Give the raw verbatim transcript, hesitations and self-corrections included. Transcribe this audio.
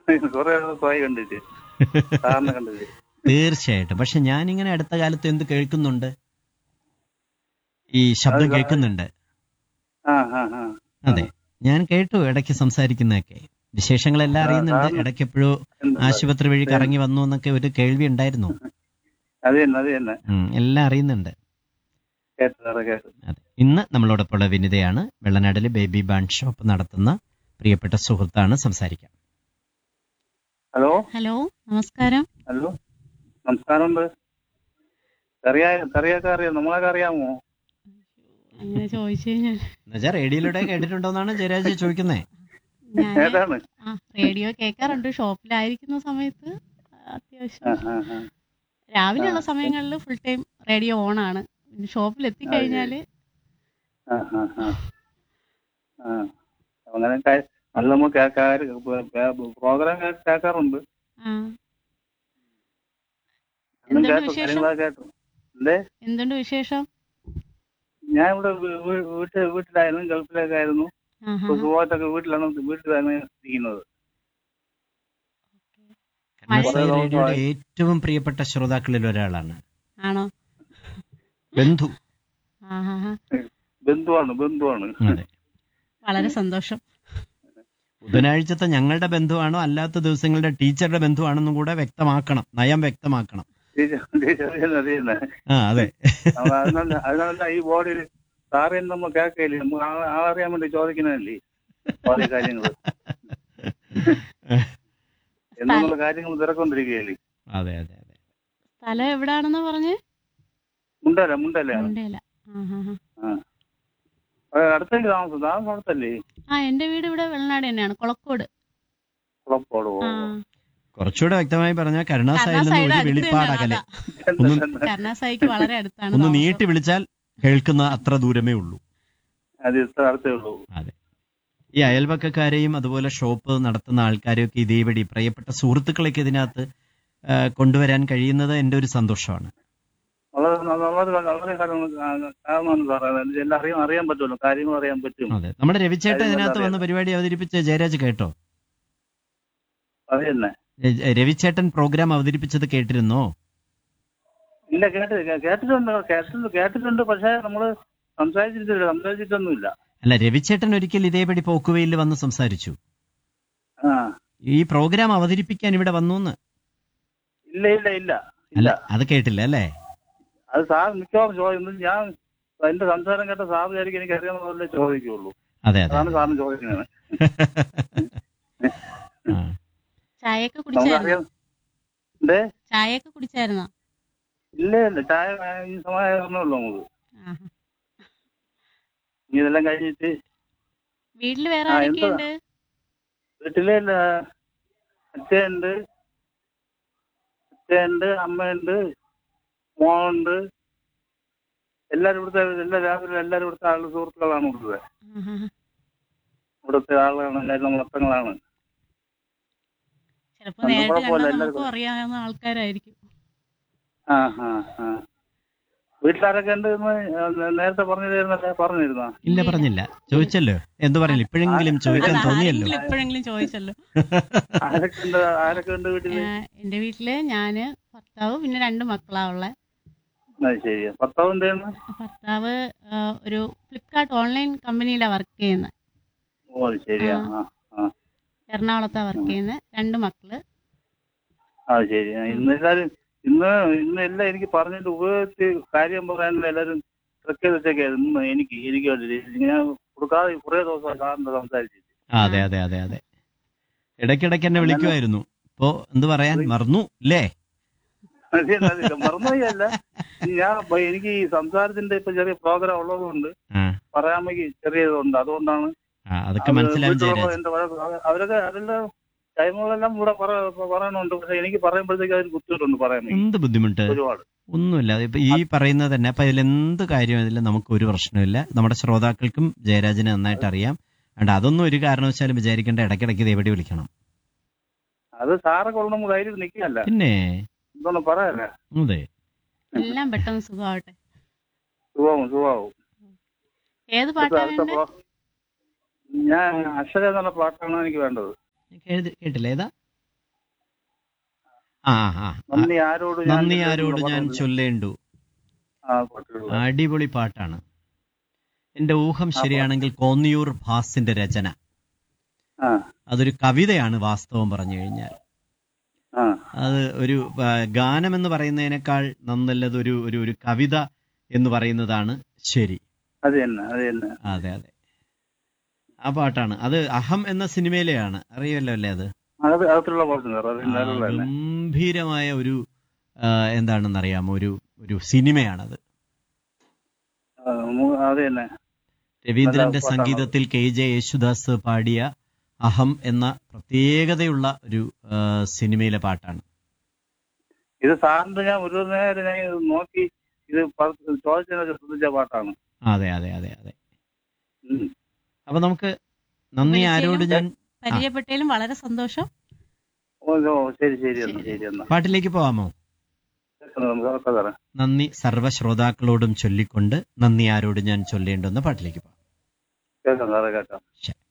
കുറെ ദിവസമായി കണ്ടിട്ട്, സാറിനെ കണ്ടിട്ട്. തീർച്ചയായിട്ടും. പക്ഷെ ഞാനിങ്ങനെ അടുത്ത കാലത്ത് എന്ത് കേൾക്കുന്നുണ്ട്, ഈ ശബ്ദം അത് കേൾക്കുന്നുണ്ട്. ആ ആ ആ അതെ, ഞാൻ കേട്ടു ഇടയ്ക്ക് സംസാരിക്കുന്നതൊക്കെ. വിശേഷങ്ങളെല്ലാം അറിയുന്നുണ്ട്. സാറിന് ഇടയ്ക്ക് എപ്പോഴോ എന്തുണ്ട്? ആശുപത്രി വഴി കറങ്ങി വന്നു എന്നൊക്കെ ഒരു കേൾവി ഉണ്ടായിരുന്നു. അത് തന്നെ അത് തന്നെ ഉം, എല്ലാം അറിയുന്നുണ്ട്. കേട്ടു സാറേ കേട്ടു. അതെ, ഇന്ന് നമ്മളോടൊപ്പമുള്ള വിനിതയാണ്. വെള്ളനാടിലെ ബേബി ബാൺ ഷോപ്പ് നടത്തുന്ന പ്രിയപ്പെട്ട സുഹൃത്താണ്. സംസാരിക്കാം. ഹലോ ഹലോ, നമസ്കാരം. ഹലോ നമസ്കാരമുണ്ട്. കറിയാ കറിയൊക്കെ അറിയാം, നമ്മളൊക്കെ അറിയാമോ? അങ്ങനെ ചോദിച്ചു കഴിഞ്ഞാൽ എന്നുവെച്ചാൽ റേഡിയോയിലൂടെ കേട്ടിട്ടുണ്ടോന്നാണ് ജയരാജ് ചോദിക്കുന്നത്. ഞാൻ ഏതാണ്? ആ റേഡിയോ കേൾക്കാറുണ്ട്. ഷോപ്പിലായിരിക്കുന്ന സമയത്ത് ആ അത്യാവശ്യം ആ ആ രാവിലെയുള്ള സമയങ്ങളിൽ ഫുൾ ടൈം റേഡിയോ ഓൺ ആണ്. പിന്നെ ഷോപ്പിൽ അത് ശരി. എത്തിക്കഴിഞ്ഞാൽ ആ ആ ആ ആ അങ്ങനെ ക- നല്ല നമ്മൾ പ്രോഗ്രാം കേൾക്കാറുണ്ട്. ആ എന്നും എന്തുണ്ട് കേട്ടു, വിശേഷം? കാര്യങ്ങളൊക്കെ കേട്ടു. എന്തേ? എന്തുണ്ട് വിശേഷം? ഞാൻ ഇവിടെ വീ- വീ- വീട്ടിൽ വീട്ടിലായിരുന്നു, ഗൾഫിലൊക്കെ ആയിരുന്നു. ആഹാ. ഇപ്പൊ സുഖമായിട്ടൊക്കെ വീട്ടിലാണ്, വീട്ടിലാണ് ഇരിക്കുന്നത്. മഴ കരുണാസായി കുറെ റേഡിയോയുടെ ദിവസമായി. ഏറ്റവും പ്രിയപ്പെട്ട ശ്രോതാക്കളിൽ ഒരാളാണ് ആണോ? ബന്ധു. ആഹാ. ബന്ധുവാണ് ബന്ധുവാണ്. അതെ, വളരെ സന്തോഷം. ബുധനാഴ്ചത്തെ ഞങ്ങളുടെ ബന്ധുവാണോ അല്ലാത്ത ദിവസങ്ങളുടെ ടീച്ചറുടെ ബന്ധുവാണെന്നും കൂടെ വ്യക്തമാക്കണം, നയം വ്യക്തമാക്കണം. ടീച്ചർ ടീച്ചർ അറിയുന്ന അറിയുന്ന ആ അതെ. നമ്മൾ അതിനല്ല അതിനല്ല ഈ ബോഡിയിൽ സാറിന് നമ്മൾ കേൾക്കില്ലേ, നമ്മൾ ആ- ആളറിയാൻ വേണ്ടി ചോദിക്കുന്നതല്ലേ ഓരോ കാര്യങ്ങൾ എന്നുള്ള കാര്യങ്ങൾ തിരക്കൊണ്ടിരിക്കുകയല്ലേ. അതെ അതെ അതെ. സ്ഥലം എവിടാണെന്ന് പറഞ്ഞ്? മുണ്ടല്ല മുണ്ടല്ലേ? മുണ്ടേല. ആഹാ. ആ അത് അടുത്തേക്ക് താമസം താമസം അടുത്തല്ലേ? ആ എന്റെ വീട് ഇവിടെ വെള്ളനാട് തന്നെയാണ്, കൊളക്കോട്. കുളപ്പോട്. ആ കുറച്ചുകൂടെ വ്യക്തമായി പറഞ്ഞാൽ കരുണാസായിൽ നിന്ന് കരുണാസായിയുടെ ഒരു അടുത്ത് വെളിപ്പാട് തന്നെയാണ്. അകലെ. അതാ, ഒന്ന് കരുണാസായിക്ക് വളരെ അടുത്താണ് ഒന്ന് താമസം. നീട്ടി വിളിച്ചാൽ കേൾക്കുന്ന അത്ര ദൂരമേ ഉള്ളൂ. അത് ഇത്ര അടുത്തേ ഉള്ളൂ. അതെ, ഈ അയൽവക്കക്കാരെയും അതുപോലെ ഷോപ്പ് നടത്തുന്ന ആൾക്കാരെയും ഒക്കെ ഇതേപടി പ്രിയപ്പെട്ട സുഹൃത്തുക്കളൊക്കെ ഇതിനകത്ത് ആ, കൊണ്ടുവരാൻ കഴിയുന്നത് എൻ്റെ ഒരു സന്തോഷമാണ്. വളരെ വളരെ വളരെ കാരണമാണ് സാറേ. എല്ലാം അറിയാൻ അറിയാൻ പറ്റുമല്ലോ, കാര്യങ്ങൾ അറിയാൻ പറ്റും. അതെ, നമ്മുടെ രവിച്ചേട്ടൻ കാര്യങ്ങൾ ഇതിനകത്ത് വന്ന് അറിയാം. പരിപാടി അവതരിപ്പിച്ച ജയരാജ് കേട്ടോ? അത് തന്നെ. ര- രവിച്ചേട്ടൻ പ്രോഗ്രാം അവതരിപ്പിച്ചത് കേട്ടിരുന്നോ? ഇല്ല കേട്ട് കേട്ടിട്ടുണ്ട് കേട്ടിട്ടുണ്ട് കേട്ടിട്ടുണ്ട് പക്ഷെ നമ്മള് സംസാരിച്ചിട്ടില്ല, സംസാരിച്ചിട്ടൊന്നുമില്ല. അല്ല, രവിച്ചേട്ടൻ ഒരിക്കൽ ഇതേപടി പോക്കുവെയിൽ വന്ന് സംസാരിച്ചു. ആ ഈ പ്രോഗ്രാം അവതരിപ്പിക്കാൻ ഇവിടെ വന്നു എന്ന്. ഇല്ല ഇല്ല ഇല്ല അല്ല, ഇല്ല അത് കേട്ടില്ല അല്ലേ? അത് സാർ മിക്കവാറും ചോദിക്കുന്നത് ഞാൻ എന്റെ സംസാരം കേട്ട സാർ വിചാരിക്കും എനിക്ക് അറിയാവുന്ന പോലെ ചോദിക്കുള്ളൂ. അതെ അതെ. അതാണ് സാറിന് ചോദിക്കുന്നത്. ആ. ചായയൊക്കെ നമുക്ക് കുടിച്ചായിരുന്നോ? അറിയാം. എന്തേ? ചായയൊക്കെ കുടിച്ചായിരുന്നോ? ഇല്ല ഇല്ല ചായ ഈ സമയം പറഞ്ഞുള്ളൂ നമുക്ക്. ആഹാ. ഇനി ഇതെല്ലാം കഴിഞ്ഞിട്ട് വീട്ടില് വേറെ ആ, ആരൊക്കെയുണ്ട്? വീട്ടിലെ അച്ഛയുണ്ട് അച്ഛയുണ്ട് അമ്മയുണ്ട് മോളുണ്ട്. എല്ലാരും ഇവിടുത്തെ എല്ലാ രാവിലെ എല്ലാരും ഇവിടുത്തെ ആള് സുഹൃത്തുക്കളാണ് ഇവിടുത്തെ ആഹാ. ഇവിടുത്തെ ആളുകളാണ്, എല്ലാവരും നമ്മൾ മൊത്തങ്ങളാണ്. ചിലപ്പോ ഒന്നും നേരിട്ട് കുഴപ്പമില്ല, കണ്ടാൽ എല്ലാവരും നമുക്കും അറിയാവുന്ന ആൾക്കാരായിരിക്കും. ആ ആ ആ വീട്ടിലാരൊക്കെ ഉണ്ട് എന്ന് നേരത്തെ പറഞ്ഞിരുന്നല്ലേ? പറഞ്ഞിരുന്നോ? ഇല്ല, പറഞ്ഞില്ല. ചോദിച്ചല്ലോ, എന്തു പറഞ്ഞില്ല, ഇപ്പോഴെങ്കിലും ചോദിക്കാൻ അത് തോന്നിയല്ലോ. ആരെങ്കിലും എപ്പോഴെങ്കിലും ചോദിച്ചല്ലോ. ആരൊക്കെ ഉണ്ട് ആരൊക്കെ ഉണ്ട് വീട്ടില്? ആ, എന്റെ വീട്ടില് ഞാന്, ഭർത്താവ്, പിന്നെ രണ്ട് മക്കളാ ഉള്ളെ. അത് ശരി. ഭർത്താവ് എന്താണ്? ഭർത്താവ് ആ, ഒരു ഫ്ലിപ്കാർട്ട് ഓൺലൈൻ കമ്പനിയിലാണ് വർക്ക് ചെയ്യുന്നത്. ഓ അത് ശരിയാ. ആ ആ എറണാകുളത്താണ് വർക്ക് ചെയ്യുന്നത്. രണ്ട് മക്കള്. അത് ശരി. ഇന്ന് എല്ലാരും ഇന്ന് ഇന്ന് എല്ലാം എനിക്ക് പറഞ്ഞിട്ട് ഉപയോഗിച്ച് കാര്യം പറയാനുള്ള എല്ലാവരും ട്രക്ക് ചെയ്ത് വെച്ചേക്കായിരുന്നു. ഇന്ന് എനിക്ക് എനിക്ക് വേണ്ടി ഞാൻ കൊടുക്കാതെ കുറേ ദിവസം സാറിന്റെ സംസാരിച്ചിട്ട്. ആ, അതെ അതെ അതെ അതെ. ഇടയ്ക്കിടയ്ക്ക് എന്നെ വിളിക്കുമായിരുന്നു. ഇപ്പോ എന്ത് പറയാൻ, മറന്നു അല്ലേ? മറന്നുപോയല്ല, ഞാൻ എനിക്ക് ഈ സംസാരത്തിന്റെ ഇപ്പൊ ചെറിയ പ്രോഗ്രാം ഉള്ളത് കൊണ്ട് ആ പറയാമെങ്കിൽ ചെറിയ ഇതുണ്ട്, അതുകൊണ്ടാണ്. ആ, അതൊക്കെ അത് മനസ്സിലാവും വീട്ടിലുള്ള ജയരാജ്. എന്റെ വഴക്ക് അവ- അവരൊക്കെ അതെല്ലാം ടൈമുകളെല്ലാം കൂടെ പറ- പറയണുണ്ട്. പക്ഷെ എനിക്ക് പറയുമ്പോഴത്തേക്ക് അതിന് ബുദ്ധിമുട്ടുണ്ട് പറയാമെങ്കിൽ എന്ത് ബുദ്ധിമുട്ട്? ഒരുപാട്. ഒന്നുമില്ല. ഇപ്പൊ ഈ പറയുന്നത് തന്നെ, അപ്പൊ ഇതിലെന്ത് കാര്യം ഇതിൽ നമുക്ക് ഒരു പ്രശ്നമില്ല. നമ്മുടെ ശ്രോതാക്കൾക്കും ജയരാജിനെ നന്നായിട്ട് അറിയാം. അതുകൊണ്ട് അതൊന്നും ഒരു കാരണവശാലും വിചാരിക്കേണ്ട. ഇടയ്ക്കിടയ്ക്ക് ഇതേപടി വിളിക്കണം. അത് സാറൊക്കെ ഉള്ള നമ്മൾ ധൈര്യം നിൽക്കുകയല്ല, പിന്നെ ഇതൊന്നും പറയാല്ല. അതെ, എല്ലാം പെട്ടെന്ന് സുഖമാവട്ടെ. സുഖമാവും സുഖമാവും. ഏത് അടുത്ത പാട്ടാ അടുത്ത വേണ്ടേ? പ്രോ- ഞാൻ അക്ഷര എന്നുള്ള പാട്ടാണ് എനിക്ക് വേണ്ടത്. കേട്ട്- കേട്ടില്ല. ഏതാ? ആ ആ ആ. നന്ദി ആരോട് ഞാൻ നന്ദി ചൊല്ലേണ്ടു ആരോട് എന്നുള്ള ഞാൻ പാട്ടുണ്ട്. ചൊല്ലേണ്ടു. ആ പാട്ടുകൾ അടിപൊളി പാട്ടാണ്. എന്റെ ഊഹം ശരിയാണെങ്കിൽ കോന്നിയൂർ ഭാസിന്റെ രചന. ആ അതൊരു കവിതയാണ് വാസ്തവം പറഞ്ഞു കഴിഞ്ഞാൽ. ആ അത് ഒരു ആ, ഗാനം എന്ന് പറയുന്നതിനേക്കാൾ നന്നല്ലത് ഒരു ഒരു ഒരു കവിത എന്ന് പറയുന്നതാണ് ശരി. അത് തന്നെ അത് തന്നെ. അതെ അതെ, ആ പാട്ടാണ്. അത് അഹം എന്ന സിനിമയിലെയാണ്, അറിയുമല്ലോ അല്ലേ? അത് അത് അകത്തുള്ള പാട്ടുണ്ട് സാർ. അത് ആ, നല്ല തന്നെ. ഗംഭീരമായ ഒരു ആ, എന്താണെന്ന് അറിയാമോ, ഒരു ഒരു സിനിമയാണത്. ആ, മു- അത് തന്നെ. രവീന്ദ്രന്റെ നല്ല പാട്ടാണ്. സംഗീതത്തിൽ കെ ജെ യേശുദാസ് പാടിയ അഹം എന്ന പ്രത്യേകതയുള്ള ഒരു ആ, സിനിമയിലെ പാട്ടാണ്. ഇത് സാറിന് ഞാൻ ഒരു നേരം ഞാൻ ഇത് നോക്കി ഇത് പ- ചോദിച്ചതിനൊക്കെ ശ്രദ്ധിച്ച പാട്ടാണ്. അതെ അതെ അതെ അതെ. ഉം. അപ്പൊ നമുക്ക് നന്ദി ആരോട് ഞാൻ പരിചയപ്പെട്ടതിലും വളരെ സന്തോഷം. ഓ ഓ, ശരി ശരി എന്നാ ശരി എന്നാ പാട്ടിലേക്ക് പോവാമോ? നമുക്ക് ഓക്കെ സാറേ. നന്ദി സർവ്വ ശ്രോതാക്കളോടും ചൊല്ലിക്കൊണ്ട് നന്ദി ആരോട് ഞാൻ ചൊല്ലേണ്ടെന്ന പാട്ടിലേക്ക് പോവാം. കേൾക്കാം സാറേ കേൾക്കാം. ശരി.